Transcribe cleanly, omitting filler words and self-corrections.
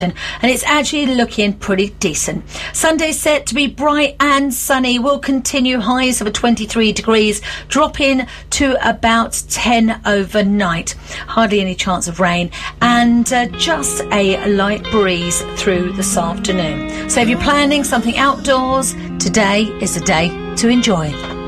and it's actually looking pretty decent. Sunday's set to be bright and sunny. Will continue highs of 23 degrees, dropping to about 10 overnight. Hardly any chance of rain, and just a light breeze through this afternoon. So if you're planning something outdoors, today is the day to enjoy.